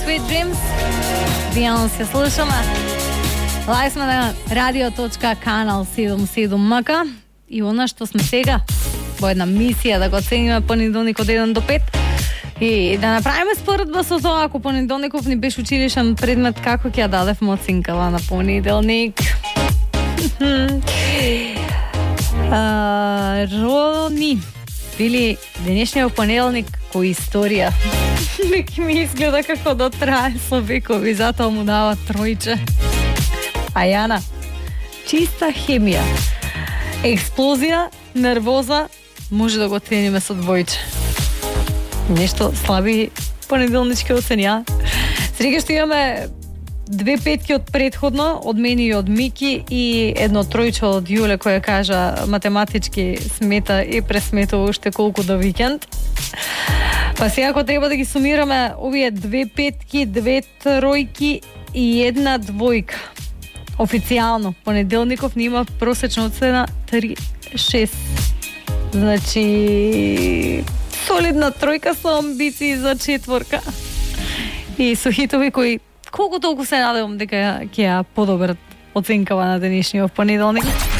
Sweet Dreams. Дијано се слушаме. Лај сме на radio.kanal77mk и она што сме сега во една мисија да го оцениме понеделник од 1 до 5 и да направиме споредба со тоа ако понеделников ни беше училишен предмет, како ќе ја дадевме оценкава на понеделник. Рони били денешниот понеделник кој историја. Неки ми изгледа како да трае со векови, затоа му дава тројче. А Јана, чиста хемија. Експлозија, нервоза, може да го оцениме со двојче. Нешто слаби понеделнички оцени, а? Сега што имаме 2 петки од предходно, од мене и од Мики и едно тројче од Јуле која кажа математички смета и пресметува уште колку до викенд. Па сега ако треба да ги сумираме овие 2 петки, 2 тројки и 1 двојка. Официјално понеделников ни има просечна оцена 3,6. Значи солидна тројка со амбиции за 4. И со хитови кои колку толку се надевам дека ќе ја подобрат оценкава на денешниот понеделник.